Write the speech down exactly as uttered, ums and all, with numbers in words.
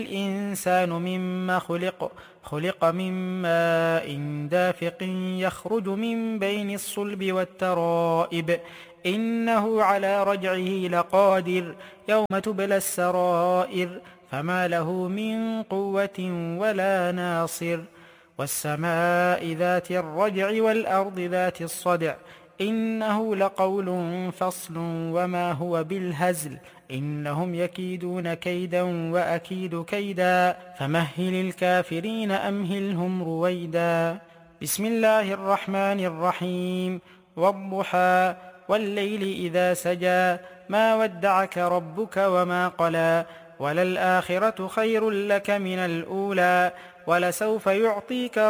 الإنسان مما خلق خلق من ماء دافق يخرج من بين الصلب والترائب إنه على رجعه لقادر يوم تبلى السرائر فما له من قوة ولا ناصر والسماء ذات الرجع والأرض ذات الصدع إنه لقول فصل وما هو بالهزل إنهم يكيدون كيدا وأكيد كيدا فمهل الكافرين أمهلهم رويدا بسم الله الرحمن الرحيم والضحى والليل إذا سجى ما ودعك ربك وما قلى وللآخرة خير لك من الأولى ولسوف يعطيك